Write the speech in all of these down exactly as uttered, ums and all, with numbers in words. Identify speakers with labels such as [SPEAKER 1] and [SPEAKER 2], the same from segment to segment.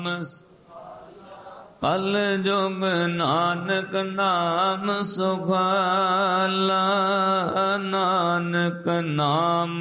[SPEAKER 1] ਕਲ ਜੁਗ ਨਾਨਕ ਨਾਮ ਸੁਖਾਲਾ, ਨਾਨਕ ਨਾਮ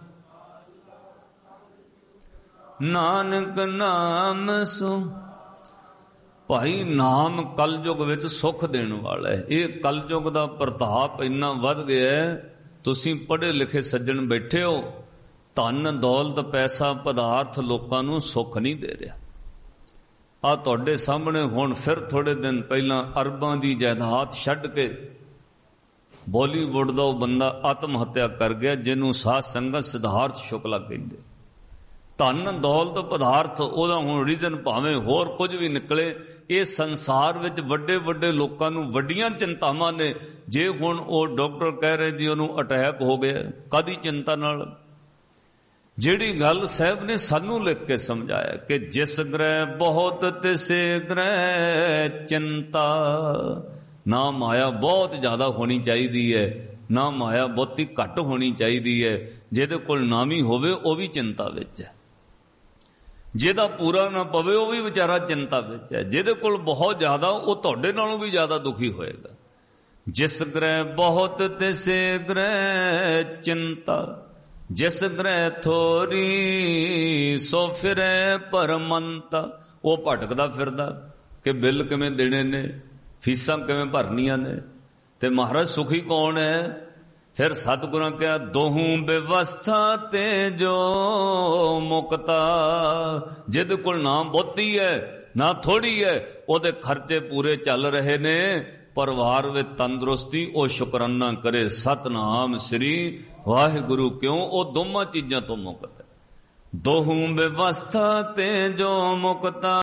[SPEAKER 1] ਨਾਨਕ ਨਾਮ ਸੁ। ਭਾਈ ਨਾਮ ਕਲਯੁਗ ਵਿੱਚ ਸੁੱਖ ਦੇਣ ਵਾਲਾ ਹੈ। ਇਹ ਕਲਯੁਗ ਦਾ ਪ੍ਰਤਾਪ ਇੰਨਾ ਵੱਧ ਗਿਆ ਹੈ। ਤੁਸੀਂ ਪੜ੍ਹੇ ਲਿਖੇ ਸੱਜਣ ਬੈਠੇ ਹੋ, ਧਨ ਦੌਲਤ ਪੈਸਾ ਪਦਾਰਥ ਲੋਕਾਂ ਨੂੰ ਸੁੱਖ ਨਹੀਂ ਦੇ ਰਿਹਾ। ਆ ਤੁਹਾਡੇ ਸਾਹਮਣੇ ਹੁਣ ਫਿਰ ਥੋੜੇ ਦਿਨ ਪਹਿਲਾਂ ਅਰਬਾਂ ਦੀ ਜਾਇਦਾਦ ਛੱਡ ਕੇ ਬਾਲੀਵੁੱਡ ਦਾ ਉਹ ਬੰਦਾ ਆਤਮ ਹੱਤਿਆ ਕਰ ਗਿਆ, ਜਿਹਨੂੰ ਸਾਧ ਸੰਗਤ ਸਿਧਾਰਥ ਸ਼ੁਕਲਾ ਕਹਿੰਦੇ। ਧਨ ਦੌਲਤ ਪਦਾਰਥ ਉਹਦਾ ਹੁਣ ਰੀਜ਼ਨ ਭਾਵੇਂ ਹੋਰ ਕੁਝ ਵੀ ਨਿਕਲੇ, ਇਹ ਸੰਸਾਰ ਵਿੱਚ ਵੱਡੇ ਵੱਡੇ ਲੋਕਾਂ ਨੂੰ ਵੱਡੀਆਂ ਚਿੰਤਾਵਾਂ ਨੇ। ਜੇ ਹੁਣ ਉਹ ਡਾਕਟਰ ਕਹਿ ਰਹੇ ਜੀ ਉਹਨੂੰ ਅਟੈਕ ਹੋ ਗਿਆ, ਕਾਹਦੀ ਚਿੰਤਾ ਨਾਲ? ਜਿਹੜੀ ਗੱਲ ਸਾਹਿਬ ਨੇ ਸਾਨੂੰ ਲਿਖ ਕੇ ਸਮਝਾਇਆ ਕਿ ਜਿਸ ਗ੍ਰਹਿ ਬਹੁਤ ਤਿਸੇ ਗ੍ਰਹਿ ਚਿੰਤਾ। ਨਾ ਮਾਇਆ ਬਹੁਤ ਜ਼ਿਆਦਾ ਹੋਣੀ ਚਾਹੀਦੀ ਹੈ, ਨਾ ਮਾਇਆ ਬਹੁਤੀ ਘੱਟ ਹੋਣੀ ਚਾਹੀਦੀ ਹੈ। ਜਿਹਦੇ ਕੋਲ ਨਾਮੀ ਹੋਵੇ ਉਹ ਵੀ ਚਿੰਤਾ ਵਿੱਚ ਹੈ, ਜਿਹਦਾ ਪੂਰਾ ਨਾ ਪਵੇ ਉਹ ਵੀ ਵਿਚਾਰਾ ਚਿੰਤਾ ਵਿੱਚ ਹੈ। ਜਿਹਦੇ ਕੋਲ ਬਹੁਤ ਜ਼ਿਆਦਾ ਉਹ ਤੁਹਾਡੇ ਨਾਲੋਂ ਵੀ ਜ਼ਿਆਦਾ ਦੁਖੀ ਹੋਏਗਾ। ਜਿਸ ਗ੍ਰਹਿ ਬਹੁਤ ਤਿਸੇ ਗ੍ਰਹਿ ਚਿੰਤਾ, ਜਿਸ ਗ੍ਰਹਿ ਥੋਰੀ ਸੋ ਫਿਰੈ ਪਰਮੰਤਾ। ਉਹ ਭਟਕਦਾ ਫਿਰਦਾ ਕਿ ਬਿੱਲ ਕਿਵੇਂ ਦੇਣੇ ਨੇ, ਫੀਸਾਂ ਕਿਵੇਂ ਭਰਨੀਆਂ ਨੇ, ਤੇ ਮਹਾਰਾਜ ਸੁਖੀ ਕੌਣ ਹੈ? ਫਿਰ ਸਤਿਗੁਰਾਂ ਕਿਹਾ ਦੋਹੂ ਵਿਵਸਥਾ ਤੇ ਜੋ ਮੁਕਤਾ। ਜਿਹਦੇ ਕੋਲ ਨਾ ਬਹੁਤੀ ਹੈ ਨਾ ਥੋੜੀ ਹੈ, ਉਹਦੇ ਖਰਚੇ ਪੂਰੇ ਚੱਲ ਰਹੇ ਨੇ, ਪਰਿਵਾਰ ਵਿੱਚ ਤੰਦਰੁਸਤੀ, ਉਹ ਸ਼ੁਕਰਾਨਾ ਕਰੇ ਸਤਨਾਮ ਸ੍ਰੀ ਵਾਹਿਗੁਰੂ। ਕਿਉਂ? ਉਹ ਦੋਵਾਂ ਚੀਜ਼ਾਂ ਤੋਂ ਮੁਕਤ ਹੈ। ਦੋਹੂ ਵਿਵਸਥਾ ਤੇ ਜੋ ਮੁਕਤਾ,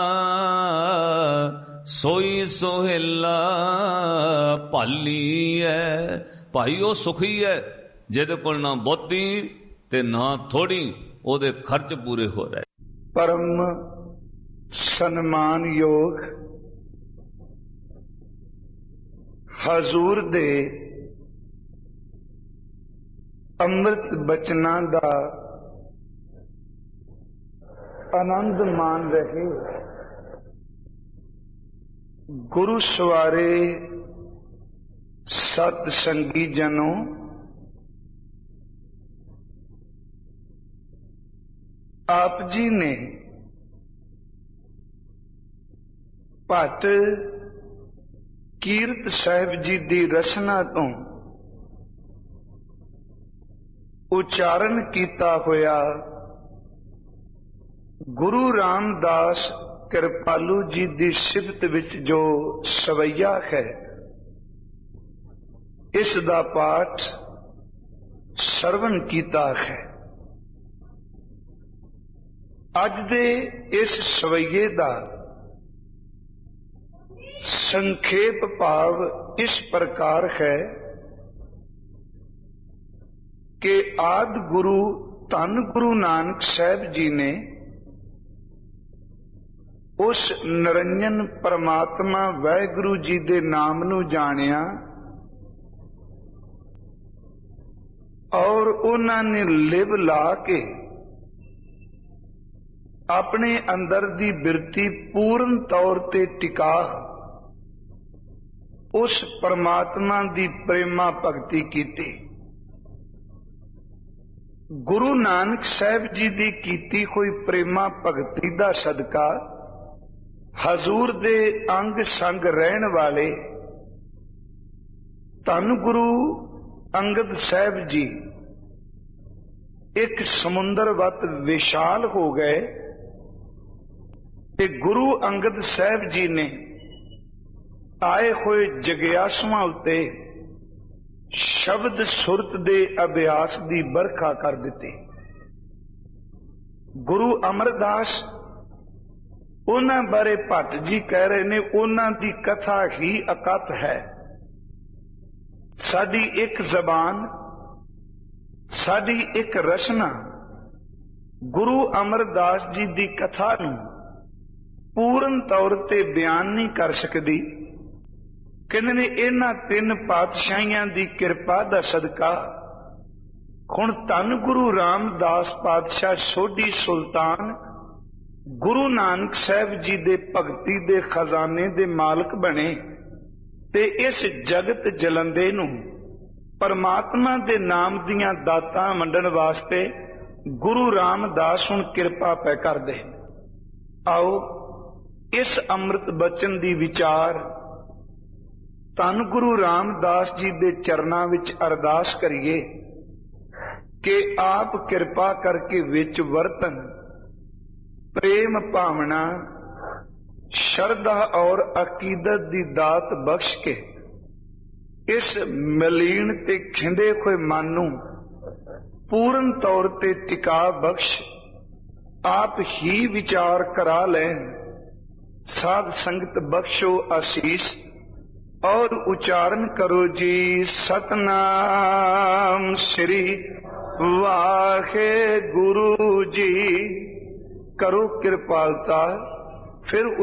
[SPEAKER 1] ਸੋਈ ਸੋਹਿਲਾ ਭਾਲੀ ਹੈ। ਭਾਈ ਉਹ ਸੁਖੀ ਹੈ ਜਿਹਦੇ ਕੋਲ ਨਾ ਬਹੁਤੀ ਤੇ ਨਾ ਥੋੜੀ, ਉਹਦੇ ਖਰਚ ਪੂਰੇ ਹੋ ਰਹੇ।
[SPEAKER 2] ਪਰਮ ਸਨਮਾਨਯੋਗ ਹਜ਼ੂਰ ਦੇ ਅੰਮ੍ਰਿਤ ਬਚਨਾਂ ਦਾ ਆਨੰਦ ਮਾਣ ਰਹੇ ਗੁਰੂ ਸਵਾਰੇ ਸਤ ਸੰਗੀ ਜਨੋ, ਆਪ ਜੀ ਨੇ ਭੱਟ ਕੀਰਤ ਸਾਹਿਬ ਜੀ ਦੀ ਰਚਨਾ ਤੋਂ ਉਚਾਰਨ ਕੀਤਾ ਹੋਇਆ ਗੁਰੂ ਰਾਮਦਾਸ ਕਿਰਪਾਲੂ ਜੀ ਦੀ ਸਿਫਤ ਵਿੱਚ ਜੋ ਸਵਈਆ ਹੈ, ਇਸ ਦਾ ਪਾਠ ਸਰਵਣ ਕੀਤਾ ਹੈ। ਅੱਜ ਦੇ ਇਸ ਸਵਈਏ ਦਾ ਸੰਖੇਪ ਭਾਵ ਇਸ ਪ੍ਰਕਾਰ ਹੈ ਕਿ ਆਦ ਗੁਰੂ ਧੰਨ ਗੁਰੂ ਨਾਨਕ ਸਾਹਿਬ ਜੀ ਨੇ ਉਸ ਨਿਰੰਜਨ ਪਰਮਾਤਮਾ ਵਾਹਿਗੁਰੂ ਜੀ ਦੇ ਨਾਮ ਨੂੰ ਜਾਣਿਆ ਔਰ ਉਹਨਾਂ ਨੇ ਲਿਵ ਲਾ ਕੇ ਆਪਣੇ ਅੰਦਰ ਦੀ ਬਿਰਤੀ ਪੂਰਨ ਤੌਰ ਤੇ ਟਿਕਾ ਉਸ ਪਰਮਾਤਮਾ ਦੀ ਪ੍ਰੇਮਾ ਭਗਤੀ ਕੀਤੀ। ਗੁਰੂ ਨਾਨਕ ਸਾਹਿਬ ਜੀ ਦੀ ਕੀਤੀ ਹੋਈ ਪ੍ਰੇਮਾ ਭਗਤੀ ਦਾ ਸਦਕਾ ਹਜ਼ੂਰ ਦੇ ਅੰਗ ਸੰਗ ਰਹਿਣ ਵਾਲੇ ਧੰਨ ਗੁਰੂ ਅੰਗਦ ਸਾਹਿਬ ਜੀ ਇੱਕ ਸਮੁੰਦਰ ਵਤ ਵਿਸ਼ਾਲ ਹੋ ਗਏ ਤੇ ਗੁਰੂ ਅੰਗਦ ਸਾਹਿਬ ਜੀ ਨੇ ਆਏ ਹੋਏ ਜਗਿਆਸੂਆਂ ਉੱਤੇ ਸ਼ਬਦ ਸੁਰਤ ਦੇ ਅਭਿਆਸ ਦੀ ਬਰਖਾ ਕਰ ਦਿੱਤੀ। ਗੁਰੂ ਅਮਰਦਾਸ ਉਹਨਾਂ ਬਾਰੇ ਭੱਟ ਜੀ ਕਹਿ ਰਹੇ ਨੇ, ਉਹਨਾਂ ਦੀ ਕਥਾ ਹੀ ਅਕਥ ਹੈ। ਸਾਡੀ ਇੱਕ ਜ਼ਬਾਨ, ਸਾਡੀ ਇੱਕ ਰਚਨਾ ਗੁਰੂ ਅਮਰਦਾਸ ਜੀ ਦੀ ਕਥਾ ਨੂੰ ਪੂਰਨ ਤੌਰ ਤੇ ਬਿਆਨ ਨਹੀਂ ਕਰ ਸਕਦੀ। ਕਹਿੰਦੇ ਨੇ ਇਹਨਾਂ ਤਿੰਨ ਪਾਤਸ਼ਾਹੀਆਂ ਦੀ ਕਿਰਪਾ ਦਾ ਸਦਕਾ ਹੁਣ ਧੰਨ ਗੁਰੂ ਰਾਮਦਾਸ ਪਾਤਸ਼ਾਹ ਸੋਢੀ ਸੁਲਤਾਨ ਗੁਰੂ ਨਾਨਕ ਸਾਹਿਬ ਜੀ ਦੇ ਭਗਤੀ ਦੇ ਖਜ਼ਾਨੇ ਦੇ ਮਾਲਕ ਬਣੇ ਤੇ ਇਸ ਜਗਤ ਜਲੰਦੇ ਨੂੰ ਪਰਮਾਤਮਾ ਦੇ ਨਾਮ ਦੀਆਂ ਦਾਤਾਂ ਵੰਡਣ ਵਾਸਤੇ ਗੁਰੂ ਰਾਮਦਾਸ ਹੁਣ ਕਿਰਪਾ ਪੈ ਕਰਦੇ। ਆਓ ਇਸ ਅੰਮ੍ਰਿਤ ਬਚਨ ਦੀ ਵਿਚਾਰ ਧੰਨ ਗੁਰੂ ਰਾਮਦਾਸ ਜੀ ਦੇ ਚਰਨਾਂ ਵਿੱਚ ਅਰਦਾਸ ਕਰੀਏ ਕਿ ਆਪ ਕਿਰਪਾ ਕਰਕੇ ਵਿੱਚ ਵਰਤਨ, ਪ੍ਰੇਮ ਭਾਵਨਾ, ਸ਼ਰਧਾ ਔਰ ਅਕੀਦਤ ਦੀ ਦਾਤ ਬਖਸ਼ ਕੇ ਇਸ ਮਲੀਨ ਤੇ ਖਿੰਡੇ ਹੋਏ ਮਨ ਨੂੰ ਪੂਰਨ ਤੌਰ ਤੇ ਟਿਕਾ ਬਖਸ਼ ਆਪ ਹੀ ਵਿਚਾਰ ਕਰਾ ਲੈਣ। ਸਾਧ ਸੰਗਤ ਬਖਸ਼ੋ ਆਸੀਸ ਔਰ ਉਚਾਰਨ ਕਰੋ ਜੀ ਸਤਨਾਮ ਸ੍ਰੀ ਵਾਹਿਗੁਰੂ ਜੀ। ਕਰੋ ਕਿਰਪਾਲਤਾ। ਫਿਰ